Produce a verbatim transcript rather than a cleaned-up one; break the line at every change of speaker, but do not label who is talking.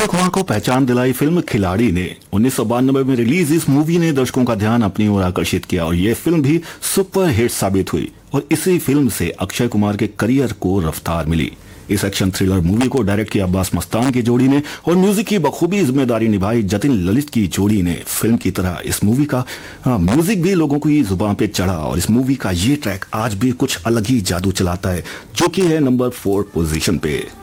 अक्षय कुमार को पहचान दिलाई फिल्म खिलाड़ी ने। उन्नीस सौ बानवे में रिलीज इस मूवी ने दर्शकों का ध्यान अपनी ओर आकर्षित किया और ये फिल्म भी सुपर हिट साबित हुई और इसी फिल्म से अक्षय कुमार के करियर को रफ्तार मिली। इस एक्शन थ्रिलर मूवी को डायरेक्ट किया अब्बास मस्तान की जोड़ी ने और म्यूजिक की बखूबी जिम्मेदारी निभाई जतिन ललित की जोड़ी ने। फिल्म की तरह इस मूवी का आ, म्यूजिक भी लोगों की जुबान पे चढ़ा और इस मूवी का ये ट्रैक आज भी कुछ अलग ही जादू चलाता है, जो कि है नंबर फोर पोजीशन पे।